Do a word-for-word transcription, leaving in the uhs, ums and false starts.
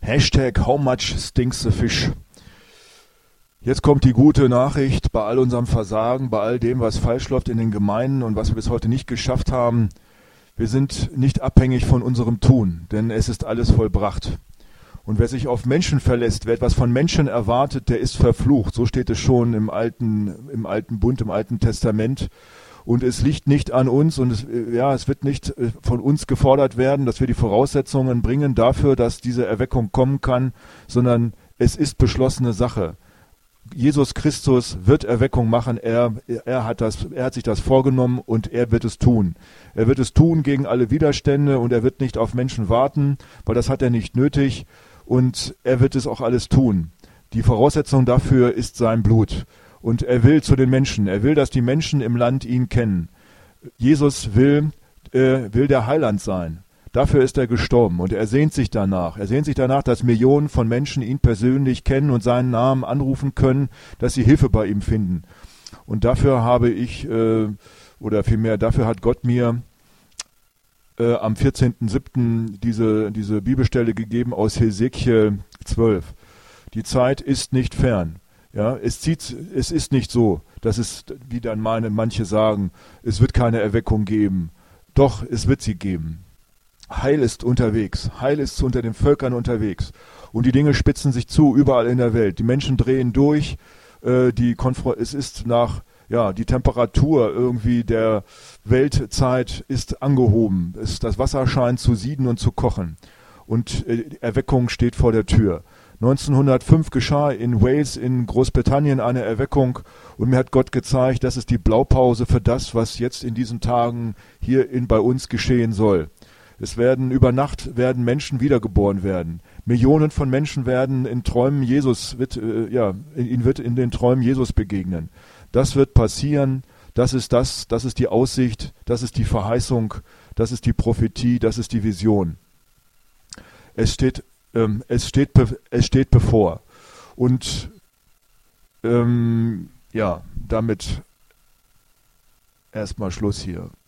Hashtag how much stinks the fish? Jetzt kommt die gute Nachricht, bei all unserem Versagen, bei all dem, was falsch läuft in den Gemeinden und was wir bis heute nicht geschafft haben. Wir sind nicht abhängig von unserem Tun, denn es ist alles vollbracht. Und wer sich auf Menschen verlässt, wer etwas von Menschen erwartet, der ist verflucht. So steht es schon im alten, im alten Bund, im Alten Testament. Und es liegt nicht an uns und es, ja, es wird nicht von uns gefordert werden, dass wir die Voraussetzungen bringen dafür, dass diese Erweckung kommen kann, sondern es ist beschlossene Sache. Jesus Christus wird Erweckung machen, er, er, hat das, er hat sich das vorgenommen und er wird es tun. Er wird es tun gegen alle Widerstände und er wird nicht auf Menschen warten, weil das hat er nicht nötig und er wird es auch alles tun. Die Voraussetzung dafür ist sein Blut. Und er will zu den Menschen, er will, dass die Menschen im Land ihn kennen. Jesus will, äh, will der Heiland sein. Dafür ist er gestorben und er sehnt sich danach. Er sehnt sich danach, dass Millionen von Menschen ihn persönlich kennen und seinen Namen anrufen können, dass sie Hilfe bei ihm finden. Und dafür habe ich, äh, oder vielmehr dafür hat Gott mir äh, am vierzehnten siebten diese, diese Bibelstelle gegeben aus Hesekiel zwölf. Die Zeit ist nicht fern. Ja, es zieht, es ist nicht so, dass es, wie dann meine, manche sagen, es wird keine Erweckung geben. Doch, es wird sie geben. Heil ist unterwegs. Heil ist unter den Völkern unterwegs. Und die Dinge spitzen sich zu, überall in der Welt. Die Menschen drehen durch. Äh, die Konfro- es ist nach, ja, die Temperatur irgendwie der Weltzeit ist angehoben. Es, das Wasser scheint zu sieden und zu kochen. Und äh, Erweckung steht vor der Tür. neunzehnhundertfünf geschah in Wales in Großbritannien eine Erweckung und mir hat Gott gezeigt, das ist die Blaupause für das, was jetzt in diesen Tagen hier in, bei uns geschehen soll. Es werden über Nacht werden Menschen wiedergeboren werden. Millionen von Menschen werden in Träumen Jesus, wird, äh, ja, ihnen wird in den Träumen Jesus begegnen. Das wird passieren, das ist das, das ist die Aussicht, das ist die Verheißung, das ist die Prophetie, das ist die Vision. Es steht Ähm, es steht, es steht bevor. Und ähm, ja, damit erstmal Schluss hier.